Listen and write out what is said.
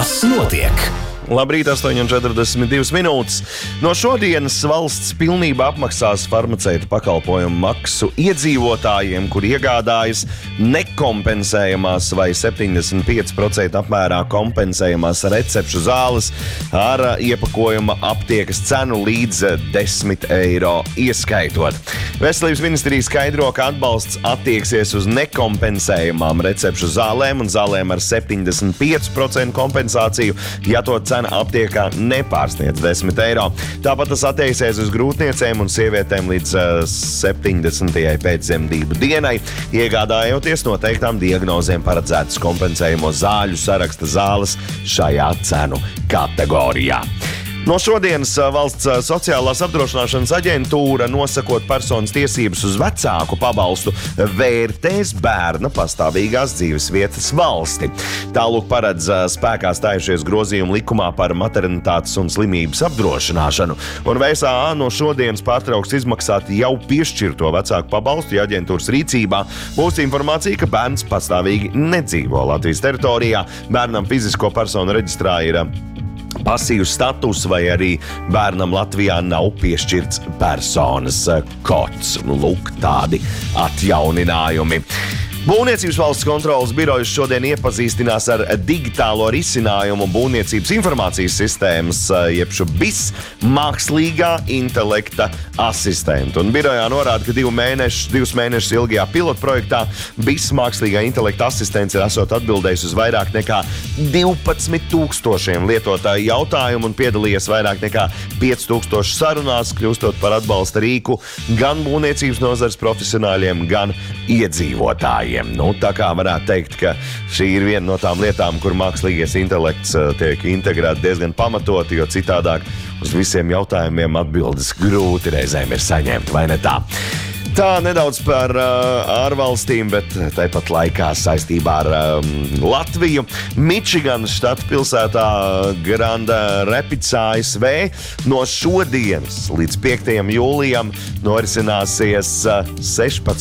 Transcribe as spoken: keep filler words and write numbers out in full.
Kas notiek? Labrīt, astoņi četrdesmit divas minūtes. No šodienas valsts pilnībā apmaksās farmaceitu pakalpojumu maksu iedzīvotājiem, kur iegādājas nekompensējamās vai septiņdesmit pieci procenti apmērā kompensējamās recepšu zāles ar iepakojuma aptiekas cenu līdz desmit eiro ieskaitot. Veselības ministrija skaidro, ka atbalsts attieksies uz nekompensējamām recepšu zālēm un zālēm ar septiņdesmit pieci procenti kompensāciju, ja to cena aptiekā nepārsniedz desmit eiro. Tāpat tas attieksies uz grūtniecēm un sievietēm līdz uh, septiņdesmitajai pēcdzemdību dienai, iegādājoties noteiktām diagnozēm paredzētas kompensējamo zāļu saraksta zāles šajā cenu kategorijā. No šodienas valsts sociālās apdrošināšanas aģentūra, nosakot personas tiesības uz vecāku pabalstu, vērtēs bērna pastāvīgās dzīves vietas valsti. Tālūk paredz spēkā stājušies grozījumi likumā par maternitātes un slimības apdrošināšanu. Un V S A no šodienas pārtrauks izmaksāt jau piešķirto vecāku pabalstu, ja aģentūras rīcībā būs informācija, ka bērns pastāvīgi nedzīvo Latvijas teritorijā. Bērnam fizisko personu reģistrā ir pasīvs status vai arī bērnam Latvijā nav piešķirts personas kods. Lūk, tādi atjauninājumi. Būvniecības valsts kontroles birojas šodien iepazīstinās ar digitālo risinājumu būvniecības informācijas sistēmas, jeb šo B I S mākslīgā intelekta asistentu. Un birojā norāda, ka divu mēnešu, divus mēnešus ilgajā pilotprojektā B I S mākslīgā intelekta asistents ir esot atbildējis uz vairāk nekā divpadsmit tūkstošiem lietotāju jautājumu un piedalījies vairāk nekā pieci tūkstoši sarunās, kļūstot par atbalsta rīku gan būvniecības nozares profesionāļiem, gan iedzīvotājiem. Nu, tā kā varētu teikt, ka šī ir viena no tām lietām, kur mākslīgais intelekts tiek integrēts diezgan pamatoti, jo citādāk uz visiem jautājumiem atbildes grūti reizēm ir saņemt, vai ne tā? Tā nedaudz par uh, ārvalstīm, bet tāpat laikā saistībā ar um, Latviju. Mičiganas štata pilsētā Grand Rapids A S V no šodienas līdz piektajam jūlijam norisināsies uh, sešpadsmit